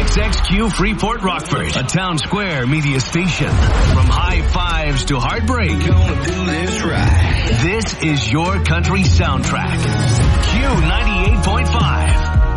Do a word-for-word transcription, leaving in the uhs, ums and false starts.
X X Q Freeport Rockford, a Town Square media station. From high fives to heartbreak, gonna do this right. This is your country soundtrack. Q ninety-eight point five.